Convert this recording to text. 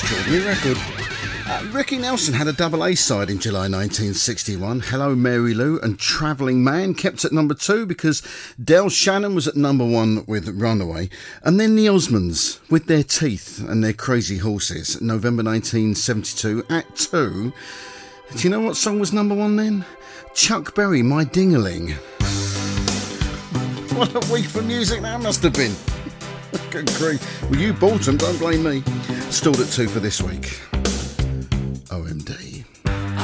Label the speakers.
Speaker 1: extraordinary record. Ricky Nelson had a double A side in July 1961. Hello Mary Lou and Travelling Man kept at number 2 because Del Shannon was at number 1 with Runaway. And then the Osmonds with Their Teeth and Their Crazy Horses, November 1972 at 2. Do you know what song was number 1 then? Chuck Berry, My Ding-a-Ling. What a week for music that must have been. Good grief. Well, you bought them, don't blame me. Stalled at 2 for this week.